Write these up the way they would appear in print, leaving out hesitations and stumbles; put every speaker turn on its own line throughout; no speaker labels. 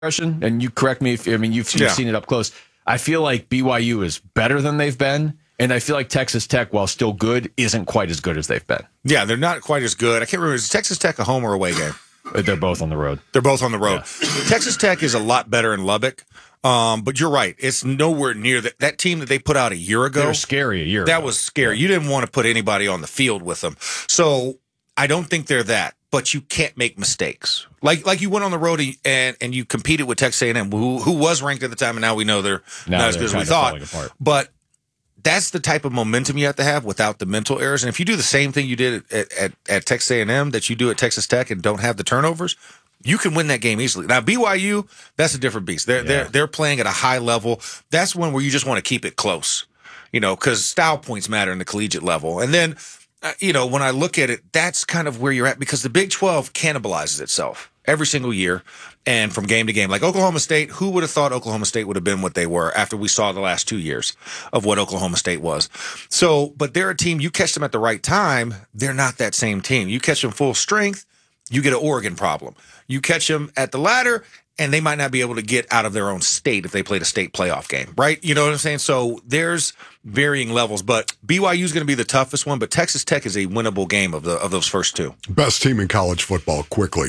impression, and you correct me if you've seen it up close. I feel like BYU is better than they've been, and I feel like Texas Tech, while still good, isn't quite as good as they've been.
Yeah, they're not quite as good. I can't remember, is Texas Tech a home or away game?
They're both on the road.
They're both on the road.
Yeah.
Texas Tech is a lot better in Lubbock, but you're right. It's nowhere near that team that they put out a year ago.
They were scary a year ago.
That was scary. You didn't want to put anybody on the field with them. So I don't think they're that, but you can't make mistakes. Like you went on the road and you competed with Texas A&M, who was ranked at the time, and now we know they're not as good as we thought. But that's the type of momentum you have to have without the mental errors. And if you do the same thing you did at Texas A&M that you do at Texas Tech and don't have the turnovers, you can win that game easily. Now, BYU, that's a different beast. They're playing at a high level. That's one where you just want to keep it close, because style points matter in the collegiate level. And then, when I look at it, that's kind of where you're at, because the Big 12 cannibalizes itself every single year and from game to game. Like Oklahoma State, who would have thought Oklahoma State would have been what they were after we saw the last 2 years of what Oklahoma State was? So, but they're a team, you catch them at the right time, they're not that same team. You catch them full strength, you get an Oregon problem. You catch them at the ladder, and they might not be able to get out of their own state if they played a state playoff game, right? You know what I'm saying? So there's varying levels, but BYU is going to be the toughest one, but Texas Tech is a winnable game of those first two.
Best team in college football, quickly.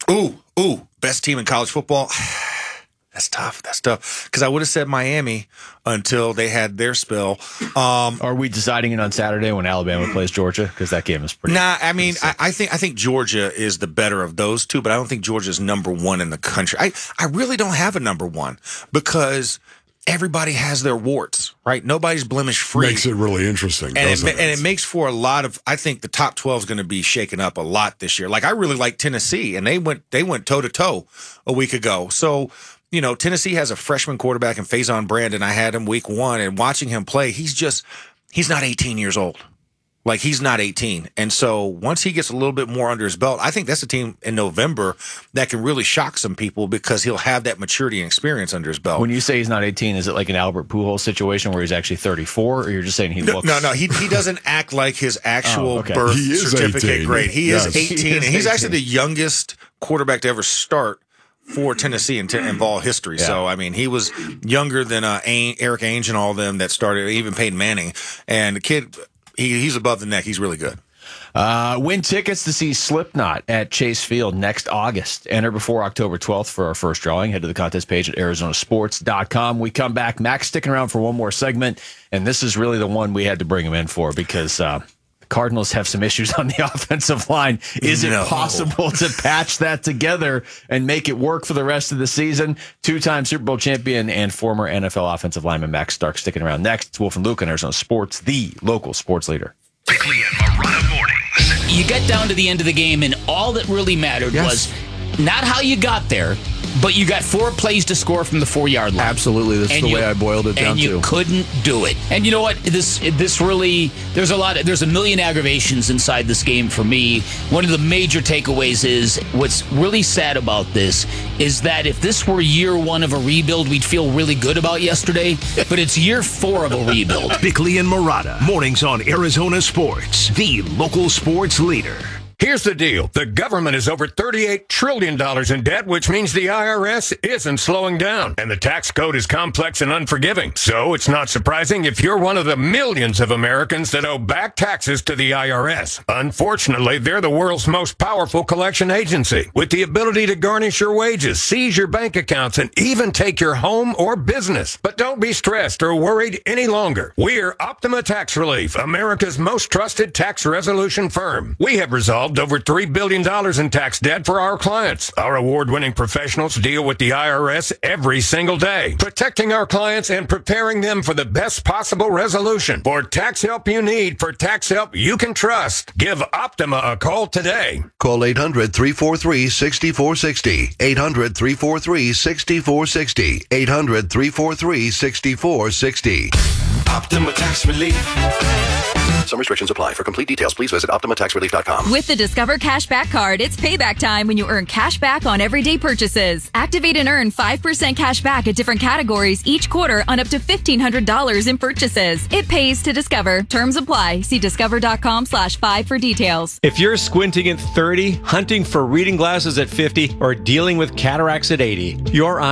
Ooh, best team in college football. That's tough. Because I would have said Miami until they had their spell.
Are we deciding it on Saturday when Alabama plays Georgia? Because that game is pretty.
Nah, I mean, I think Georgia is the better of those two, but I don't think Georgia's number one in the country. I really don't have a number one because everybody has their warts, right? Nobody's blemish free.
Makes it really interesting, doesn't it?
And it makes for a lot of. I think the top 12 is going to be shaken up a lot this year. Like I really like Tennessee, and they went toe to toe a week ago. So. Tennessee has a freshman quarterback in Faison Brandon. I had him week 1, and watching him play, he's not 18 years old. Like, he's not 18. And so once he gets a little bit more under his belt, I think that's a team in November that can really shock some people because he'll have that maturity and experience under his belt.
When you say he's not 18, is it like an Albert Pujols situation where he's actually 34, or you're just saying he looks...
No, he doesn't act like his actual birth certificate
18.
grade. He is 18, and he's
18.
actually the youngest quarterback to ever start for Tennessee in ball history. Yeah. So, I mean, he was younger than Eric Ainge and all of them that started, even Peyton Manning. And the kid, he's above the neck. He's really good.
Win tickets to see Slipknot at Chase Field next August. Enter before October 12th for our first drawing. Head to the contest page at arizonasports.com. We come back. Mac's sticking around for one more segment, and this is really the one we had to bring him in for because Cardinals have some issues on the offensive line. Is it possible to patch that together and make it work for the rest of the season? Two-time Super Bowl champion and former NFL offensive lineman Max Stark sticking around next. It's Wolf and Luke on Arizona Sports, the local sports leader.
Bickley and Marotta mornings.
You get down to the end of the game, and all that really mattered was not how you got there, but you got 4 plays to score from the 4-yard line.
Absolutely. That's the way I boiled it down to.
And you couldn't do it. And you know what? This really, there's a million aggravations inside this game for me. One of the major takeaways is what's really sad about this is that if this were year 1 of a rebuild, we'd feel really good about yesterday, but it's year 4 of a rebuild.
Bickley and Marotta, mornings on Arizona Sports, the local sports leader.
Here's the deal. The government is over $38 trillion in debt, which means the IRS isn't slowing down. And the tax code is complex and unforgiving. So it's not surprising if you're one of the millions of Americans that owe back taxes to the IRS. Unfortunately, they're the world's most powerful collection agency, with the ability to garnish your wages, seize your bank accounts, and even take your home or business. But don't be stressed or worried any longer. We're Optima Tax Relief, America's most trusted tax resolution firm. We have resolved over $3 billion in tax debt for our clients. Our award-winning professionals deal with the IRS every single day, protecting our clients and preparing them for the best possible resolution. For tax help you need, for tax help you can trust, give Optima a call today.
Call 800-343-6460. 800-343-6460. 800-343-6460.
Optima Tax Relief.
Some restrictions apply. For complete details, please visit OptimaTaxRelief.com.
With the Discover Cashback Card, it's payback time when you earn cash back on everyday purchases. Activate and earn 5% cash back at different categories each quarter on up to $1,500 in purchases. It pays to Discover. Terms apply. See discover.com/5 for details.
If you're squinting at 30, hunting for reading glasses at 50, or dealing with cataracts at 80, your